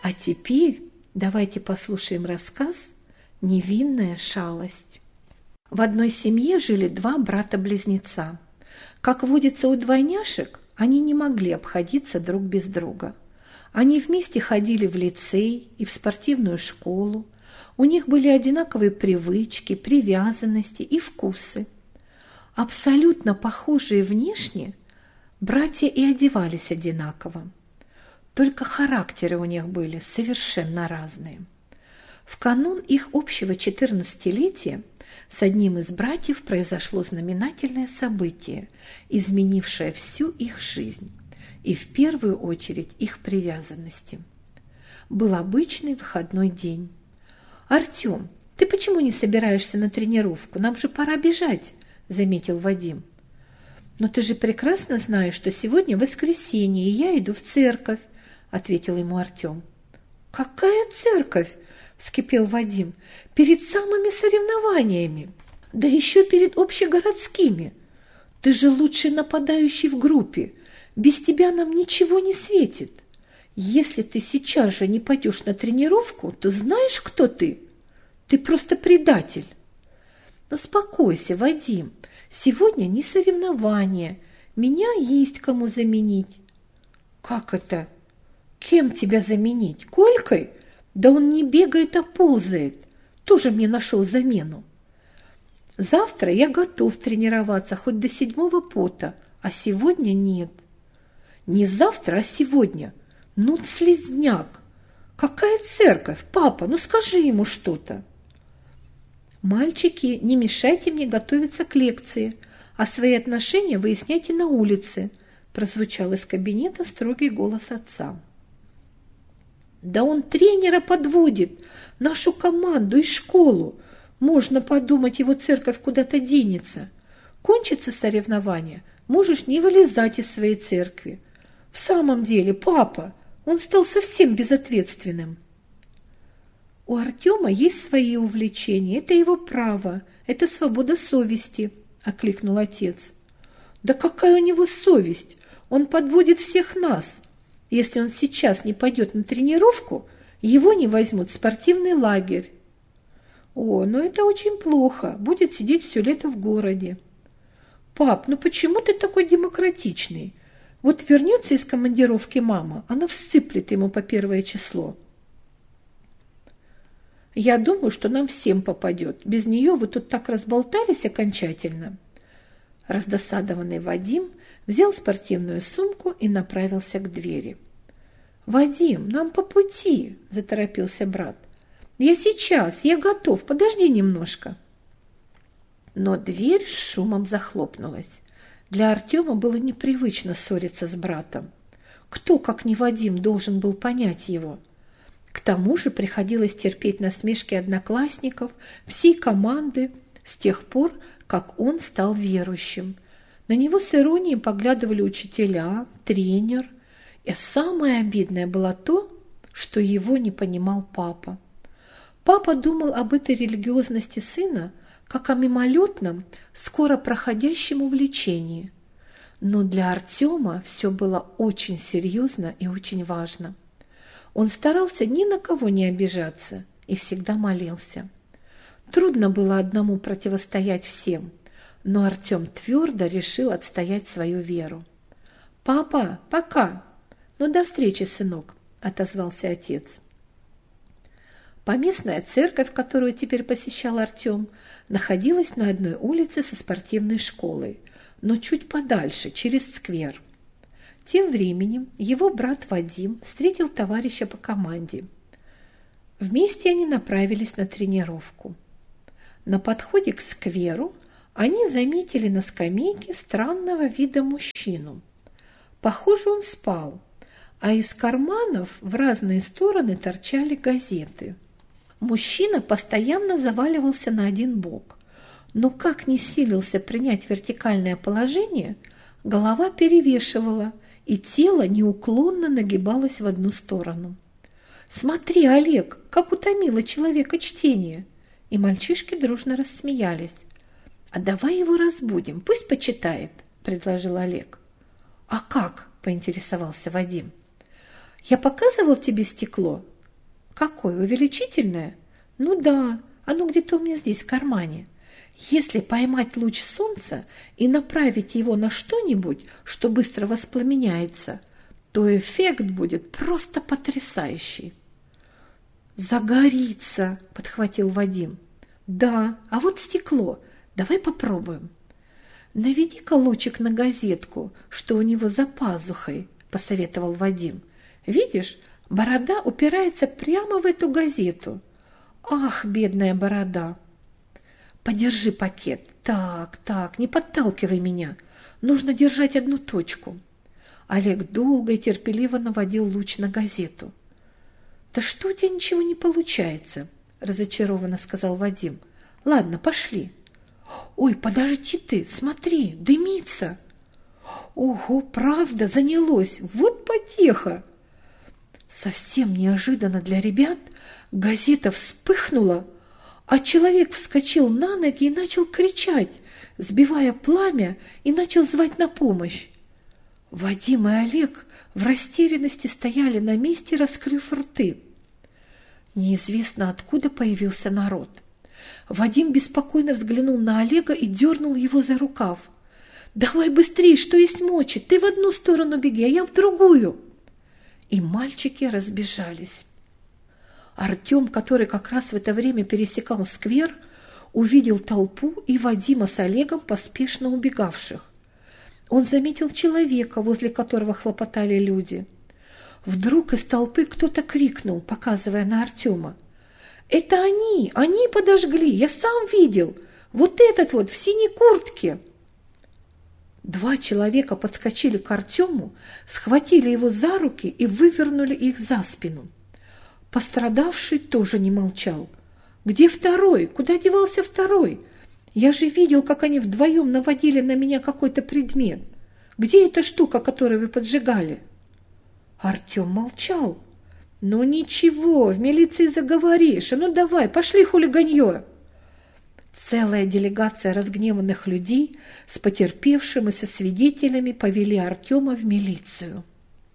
А теперь давайте послушаем рассказ «Невинная шалость». В одной семье жили два брата-близнеца. Как водится у двойняшек, они не могли обходиться друг без друга. Они вместе ходили в лицей и в спортивную школу. У них были одинаковые привычки, привязанности и вкусы. Абсолютно похожие внешне, братья и одевались одинаково. Только характеры у них были совершенно разные. В канун их общего 14-летия с одним из братьев произошло знаменательное событие, изменившее всю их жизнь и в первую очередь их привязанности. Был обычный выходной день. «Артем, ты почему не собираешься на тренировку? Нам же пора бежать», – заметил Вадим. «Но ты же прекрасно знаешь, что сегодня воскресенье, и я иду в церковь», – ответил ему Артем. «Какая церковь?» – вскипел Вадим. «Перед самыми соревнованиями, да еще перед общегородскими. Ты же лучший нападающий в группе. Без тебя нам ничего не светит. Если ты сейчас же не пойдешь на тренировку, то знаешь, кто ты? Ты просто предатель». «Но успокойся, Вадим, сегодня не соревнование, меня есть кому заменить». «Как это? Кем тебя заменить? Колькой? Да он не бегает, а ползает. Тоже мне нашел замену». «Завтра я готов тренироваться хоть до 7-го пота, а сегодня нет». «Не завтра, а сегодня. Ну, слизняк! Какая церковь? Папа, ну скажи ему что-то». «Мальчики, не мешайте мне готовиться к лекции, а свои отношения выясняйте на улице», прозвучал из кабинета строгий голос отца. «Да он тренера подводит, нашу команду и школу. Можно подумать, его церковь куда-то денется. Кончится соревнование, можешь не вылезать из своей церкви. В самом деле, папа, он стал совсем безответственным». «У Артема есть свои увлечения, это его право, это свобода совести», – окликнул отец. «Да какая у него совесть? Он подводит всех нас. Если он сейчас не пойдет на тренировку, его не возьмут в спортивный лагерь». «О, ну это очень плохо, будет сидеть все лето в городе». «Пап, ну почему ты такой демократичный? Вот вернется из командировки мама, она всыплет ему по 1 число». «Я думаю, что нам всем попадет. Без нее вы тут так разболтались окончательно». Раздосадованный Вадим взял спортивную сумку и направился к двери. «Вадим, нам по пути», – заторопился брат. «Я сейчас, я готов, подожди немножко». Но дверь с шумом захлопнулась. Для Артема было непривычно ссориться с братом. Кто, как не Вадим, должен был понять его? К тому же приходилось терпеть насмешки одноклассников, всей команды с тех пор, как он стал верующим. На него с иронией поглядывали учителя, тренер. И самое обидное было то, что его не понимал папа. Папа думал об этой религиозности сына, как о мимолетном, скоро проходящем увлечении. Но для Артема все было очень серьезно и очень важно. Он старался ни на кого не обижаться и всегда молился. Трудно было одному противостоять всем, но Артем твердо решил отстоять свою веру. «Папа, пока! Ну, до встречи, сынок!» – отозвался отец. Поместная церковь, которую теперь посещал Артем, находилась на одной улице со спортивной школой, но чуть подальше, через сквер. Тем временем его брат Вадим встретил товарища по команде. Вместе они направились на тренировку. На подходе к скверу они заметили на скамейке странного вида мужчину. Похоже, он спал, а из карманов в разные стороны торчали газеты. Мужчина постоянно заваливался на один бок, но как ни силился принять вертикальное положение, голова перевешивала, и тело неуклонно нагибалось в одну сторону. «Смотри, Олег, как утомило человека чтение!» И мальчишки дружно рассмеялись. «А давай его разбудим, пусть почитает», – предложил Олег. «А как?» – поинтересовался Вадим. «Я показывал тебе стекло? Какое, увеличительное? Ну да, оно где-то у меня здесь в кармане. Если поймать луч солнца и направить его на что-нибудь, что быстро воспламеняется, то эффект будет просто потрясающий. «Загорится!» – подхватил Вадим. «Да, а вот стекло. Давай попробуем». «Наведи-ка лучик на газетку, что у него за пазухой», – посоветовал Вадим. «Видишь, борода упирается прямо в эту газету». «Ах, бедная борода!» «Подержи пакет. Так, не подталкивай меня. Нужно держать одну точку». Олег долго и терпеливо наводил луч на газету. «Да что у тебя ничего не получается?» – разочарованно сказал Вадим. «Ладно, пошли». «Ой, подожди ты, смотри, дымится!» «Ого, правда, занялось, вот потеха!» Совсем неожиданно для ребят газета вспыхнула, а человек вскочил на ноги и начал кричать, сбивая пламя, и начал звать на помощь. Вадим и Олег в растерянности стояли на месте, раскрыв рты. Неизвестно, откуда появился народ. Вадим беспокойно взглянул на Олега и дернул его за рукав. «Давай быстрее, что есть мочи! Ты в одну сторону беги, а я в другую!» И мальчики разбежались. Артем, который как раз в это время пересекал сквер, увидел толпу и Вадима с Олегом, поспешно убегавших. Он заметил человека, возле которого хлопотали люди. Вдруг из толпы кто-то крикнул, показывая на Артема. «Это они подожгли, я сам видел, вот этот вот в синей куртке!» Два человека подскочили к Артему, схватили его за руки и вывернули их за спину. Пострадавший тоже не молчал. «Где второй? Куда девался второй? Я же видел, как они вдвоем наводили на меня какой-то предмет. Где эта штука, которую вы поджигали?» Артем молчал. «Ну ничего, в милиции заговоришь. А ну давай, пошли хулиганье!» Целая делегация разгневанных людей с потерпевшим и со свидетелями повели Артема в милицию.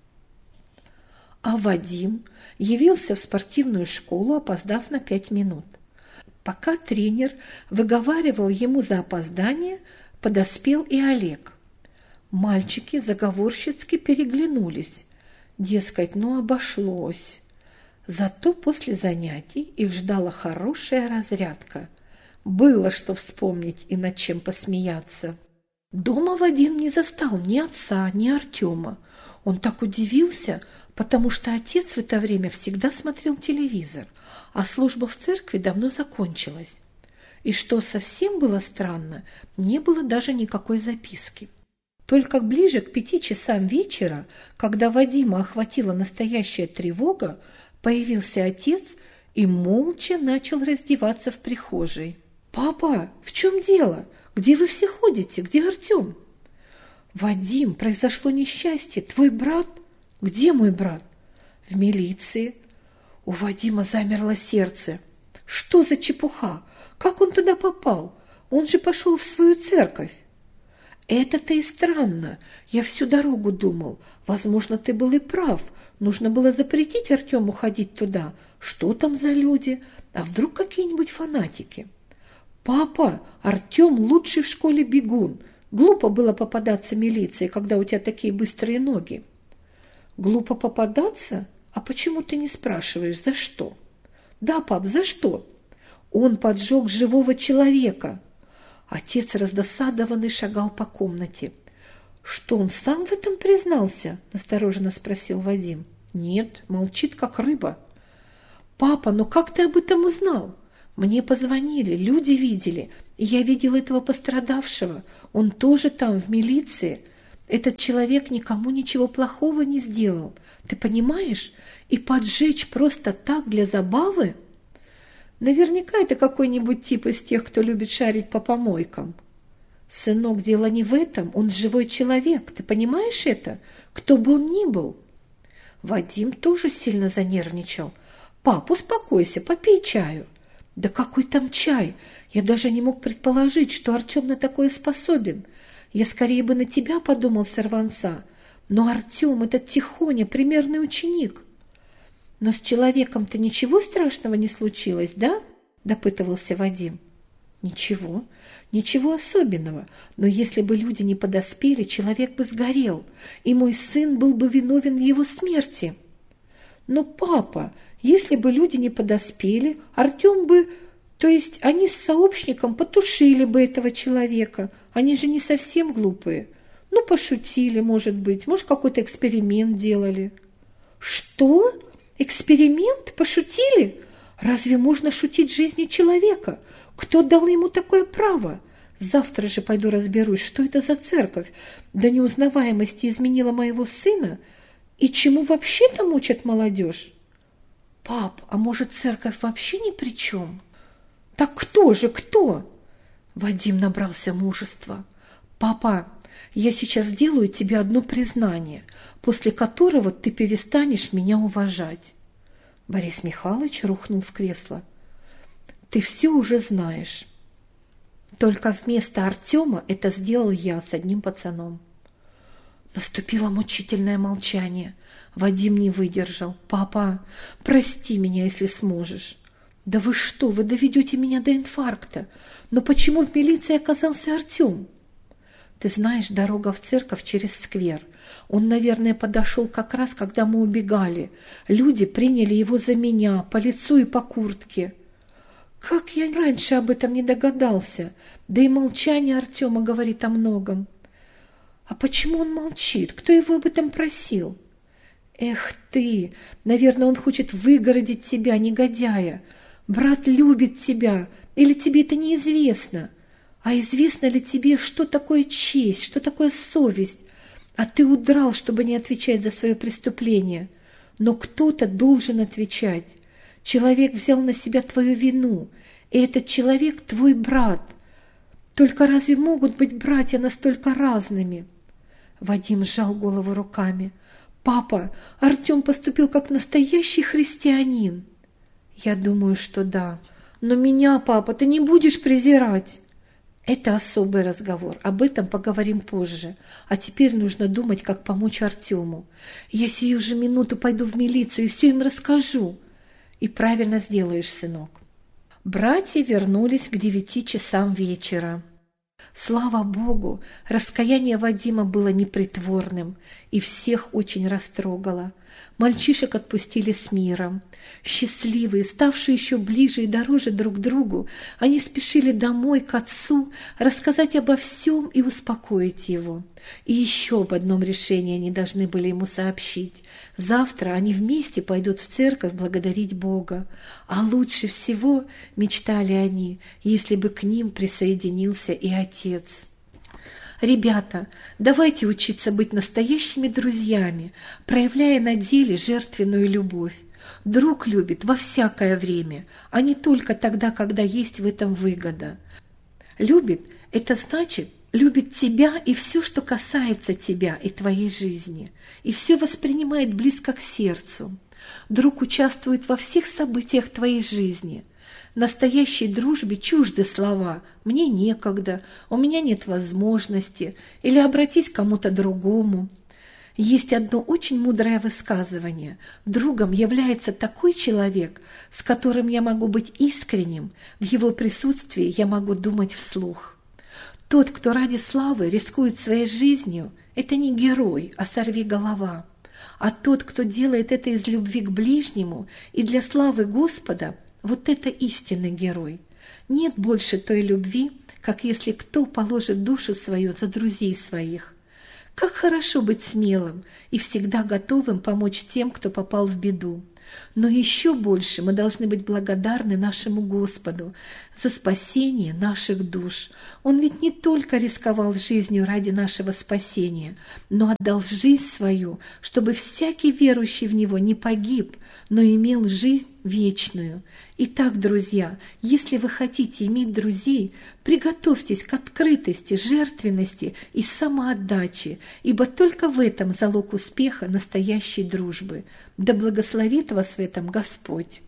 А Вадим явился в спортивную школу, опоздав на 5 минут. Пока тренер выговаривал ему за опоздание, подоспел и Олег. Мальчики заговорщицки переглянулись. Дескать, ну обошлось. Зато после занятий их ждала хорошая разрядка. Было что вспомнить и над чем посмеяться. Дома Вадим не застал ни отца, ни Артема. Он так удивился, потому что отец в это время всегда смотрел телевизор, а служба в церкви давно закончилась. И что совсем было странно, не было даже никакой записки. Только ближе к 5 часам вечера, когда Вадима охватила настоящая тревога, появился отец и молча начал раздеваться в прихожей. «Папа, в чем дело? Где вы все ходите? Где Артем?» «Вадим, произошло несчастье. Твой брат?» «Где мой брат?» «В милиции». У Вадима замерло сердце. «Что за чепуха? Как он туда попал? Он же пошел в свою церковь». «Это-то и странно. Я всю дорогу думал. Возможно, ты был и прав. Нужно было запретить Артему ходить туда. Что там за люди? А вдруг какие-нибудь фанатики?» «Папа, Артем лучший в школе бегун. Глупо было попадаться милиции, когда у тебя такие быстрые ноги». «Глупо попадаться? А почему ты не спрашиваешь, за что?» «Да, пап, за что?» «Он поджег живого человека». Отец раздосадованный шагал по комнате. «Что, он сам в этом признался?» – настороженно спросил Вадим. «Нет, молчит, как рыба». «Папа, ну как ты об этом узнал?» «Мне позвонили, люди видели, и я видел этого пострадавшего. Он тоже там, в милиции. Этот человек никому ничего плохого не сделал. Ты понимаешь? И поджечь просто так, для забавы?» «Наверняка это какой-нибудь тип из тех, кто любит шарить по помойкам». «Сынок, дело не в этом. Он живой человек. Ты понимаешь это? Кто бы он ни был». Вадим тоже сильно занервничал. «Пап, успокойся, попей чаю». «Да какой там чай? Я даже не мог предположить, что Артем на такое способен. Я скорее бы на тебя подумал, сорванца. Но Артем, этот Тихоня, примерный ученик». Но с человеком-то ничего страшного не случилось, да? Допытывался Вадим. Ничего, ничего особенного, но если бы люди не подоспели, человек бы сгорел, и мой сын был бы виновен в его смерти. Но, папа, если бы люди не подоспели, Артем бы, то есть они с сообщником потушили бы этого человека, они же не совсем глупые. Ну, пошутили, может быть, может, какой-то эксперимент делали. Что? Эксперимент? Пошутили? Разве можно шутить жизнью человека? Кто дал ему такое право? Завтра же пойду разберусь, что это за церковь до неузнаваемости изменила моего сына и чему вообще там учат молодежь. Пап, а может, церковь вообще ни при чем? Так кто же, кто? Вадим набрался мужества. Папа, я сейчас сделаю тебе одно признание, после которого ты перестанешь меня уважать. Борис Михайлович рухнул в кресло. Ты все уже знаешь. Только вместо Артема это сделал я с одним пацаном. Наступило мучительное молчание. Вадим не выдержал. Папа, прости меня, если сможешь. Да вы что, вы доведете меня до инфаркта. Но почему в милиции оказался Артем? Ты знаешь, дорога в церковь через сквер. Он, наверное, подошел как раз, когда мы убегали. Люди приняли его за меня, по лицу и по куртке. Как я раньше об этом не догадался? Да и молчание Артема говорит о многом. А почему он молчит? Кто его об этом просил? Эх ты! Наверное, он хочет выгородить тебя, негодяя. Брат любит тебя, или тебе это неизвестно? А известно ли тебе, что такое честь, что такое совесть? А ты удрал, чтобы не отвечать за свое преступление. Но кто-то должен отвечать. Человек взял на себя твою вину, и этот человек твой брат. Только разве могут быть братья настолько разными? Вадим сжал голову руками. Папа, Артем поступил как настоящий христианин. Я думаю, что да. Но меня, папа, ты не будешь презирать. Это особый разговор, об этом поговорим позже. А теперь нужно думать, как помочь Артему. Я сию же минуту пойду в милицию и все им расскажу. И правильно сделаешь, сынок. Братья вернулись к 9 часам вечера. Слава Богу, раскаяние Вадима было непритворным и всех очень растрогало. Мальчишек отпустили с миром. Счастливые, ставшие еще ближе и дороже друг другу, они спешили домой к отцу рассказать обо всем и успокоить его. И еще об одном решении они должны были ему сообщить. Завтра они вместе пойдут в церковь благодарить Бога. А лучше всего, мечтали они, если бы к ним присоединился и отец. Ребята, давайте учиться быть настоящими друзьями, проявляя на деле жертвенную любовь. Друг любит во всякое время, а не только тогда, когда есть в этом выгода. Любит – это значит, любит тебя и все, что касается тебя и твоей жизни, и все воспринимает близко к сердцу. Друг участвует во всех событиях твоей жизни. Настоящей дружбе чужды слова «мне некогда», «у меня нет возможности» или «обратись к кому-то другому». Есть одно очень мудрое высказывание: другом является такой человек, с которым я могу быть искренним, в его присутствии я могу думать вслух. Тот, кто ради славы рискует своей жизнью, это не герой, а сорвиголова. А тот, кто делает это из любви к ближнему и для славы Господа, вот это истинный герой. Нет больше той любви, как если кто положит душу свою за друзей своих. Как хорошо быть смелым и всегда готовым помочь тем, кто попал в беду. Но еще больше мы должны быть благодарны нашему Господу за спасение наших душ. Он ведь не только рисковал жизнью ради нашего спасения, но отдал жизнь свою, чтобы всякий верующий в Него не погиб, но имел жизнь вечную. Итак, друзья, если вы хотите иметь друзей, приготовьтесь к открытости, жертвенности и самоотдаче, ибо только в этом залог успеха настоящей дружбы. Да благословит вас в этом Господь!